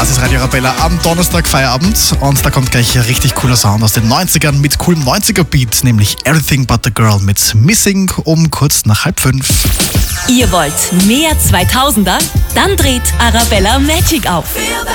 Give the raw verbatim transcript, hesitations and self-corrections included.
Das ist Radio Arabella am Donnerstag Feierabend und da kommt gleich ein richtig cooler Sound aus den neunzigern mit coolem neunziger-Beat, nämlich Everything But The Girl mit Missing um kurz nach halb fünf. Ihr wollt mehr zweitausender? Dann dreht Arabella Magic auf.